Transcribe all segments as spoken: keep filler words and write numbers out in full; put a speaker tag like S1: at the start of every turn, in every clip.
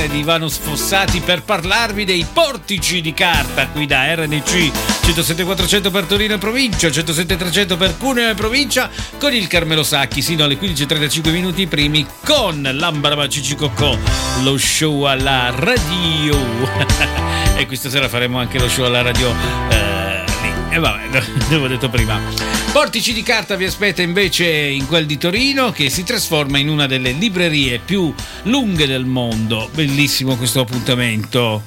S1: di Ivano Sfossati per parlarvi dei portici di carta qui da R N C centosette quattrocento per Torino e provincia, centosette trecento per Cuneo e provincia, con il Carmelo Sacchi sino alle quindici e trentacinque minuti primi con l'Ambarba Cicicocco, lo show alla radio. E questa sera faremo anche lo show alla radio eh, lì. E vabbè, l'avevo detto prima. Portici di carta vi aspetta invece in quel di Torino, che si trasforma in una delle librerie più lunghe del mondo. Bellissimo questo appuntamento.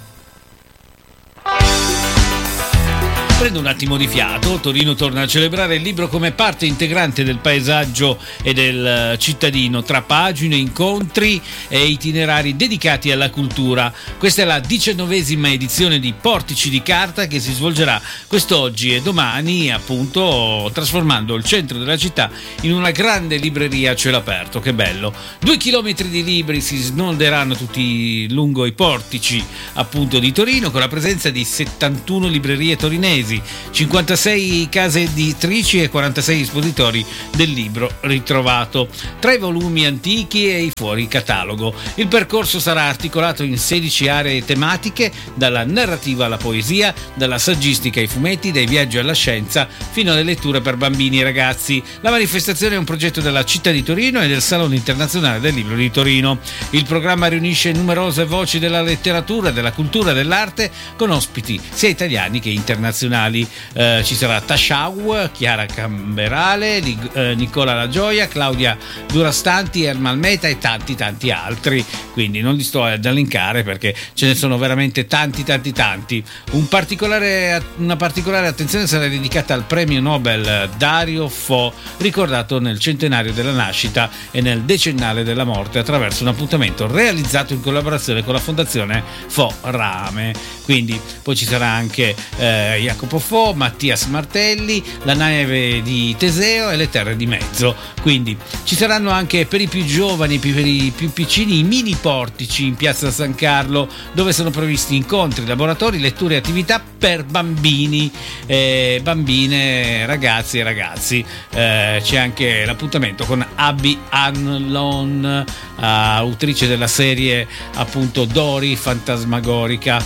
S1: Prendo un attimo di fiato. Torino torna a celebrare il libro come parte integrante del paesaggio e del cittadino, tra pagine, incontri e itinerari dedicati alla cultura. Questa è la diciannovesima edizione di Portici di Carta, che si svolgerà quest'oggi e domani, appunto, trasformando il centro della città in una grande libreria a cielo aperto. Che bello! Due chilometri di libri si snolderanno tutti lungo i portici, appunto, di Torino, con la presenza di settantuno librerie torinesi, cinquantasei case editrici e quarantasei espositori del libro ritrovato, tra i volumi antichi e i fuori catalogo. Il percorso sarà articolato in sedici aree tematiche, dalla narrativa alla poesia, dalla saggistica ai fumetti, dai viaggi alla scienza fino alle letture per bambini e ragazzi. La manifestazione è un progetto della città di Torino e del Salone Internazionale del Libro di Torino. Il programma riunisce numerose voci della letteratura, della cultura e dell'arte, con ospiti sia italiani che internazionali. Eh, ci sarà Tashau, Chiara Camberale, eh, Nicola La Gioia, Claudia Durastanti, Ermal Meta e tanti tanti altri. Quindi non li sto ad elencare perché ce ne sono veramente tanti tanti tanti. Un particolare, una particolare attenzione sarà dedicata al premio Nobel Dario Fo, ricordato nel centenario della nascita e nel decennale della morte, attraverso un appuntamento realizzato in collaborazione con la Fondazione Fo Rame. Quindi poi ci sarà anche eh, Jacopo Fo, Mattias Martelli, La neve di Teseo e Le terre di mezzo. Quindi ci saranno anche per i più giovani, per i più piccini, i mini portici in piazza San Carlo, dove sono previsti incontri, laboratori, letture e attività per bambini, eh, bambine, ragazzi e ragazzi. Eh, c'è anche l'appuntamento con Abby Hanlon, uh, autrice della serie appunto Dory fantasmagorica.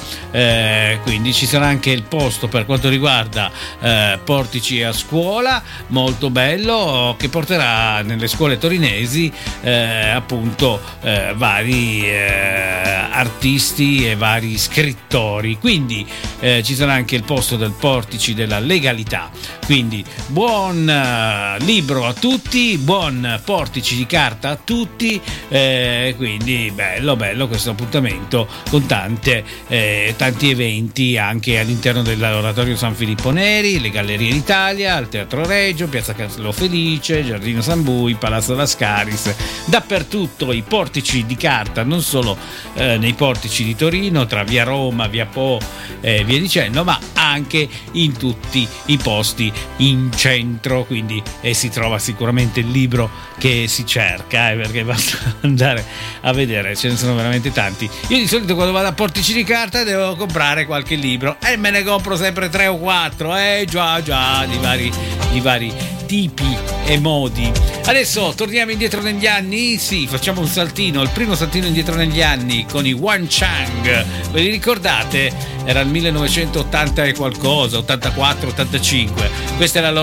S1: Eh, quindi ci sarà anche il posto per quanto riguarda eh, portici a scuola, molto bello, che porterà nelle scuole torinesi eh, appunto eh, vari eh, artisti e vari scrittori. Quindi eh, ci sarà anche il posto del portici della legalità. Quindi buon uh, libro a tutti, buon portici di carta a tutti, eh, quindi bello bello questo appuntamento con tante eh, tanti eventi anche all'interno dell'oratorio San Filippo Neri, le Gallerie d'Italia, al Teatro Regio, Piazza Carlo Felice, Giardino San Bui, Palazzo Lascaris, dappertutto i portici di carta, non solo eh, nei portici di Torino, tra via Roma, via Po e via dicendo, ma anche in tutti i posti in centro. Quindi e si trova sicuramente il libro che si cerca, eh, perché basta andare a vedere, ce ne sono veramente tanti. Io di solito quando vado a portici di carta devo comprare qualche libro e me ne compro sempre tre o quattro, eh già già di vari di vari tipi e modi. Adesso torniamo indietro negli anni, sì, facciamo un saltino, il primo saltino indietro negli anni con i Wan Chang. Ve li ricordate? Era il millenovecentottanta e qualcosa, ottantaquattro ottantacinque. Questa è la loro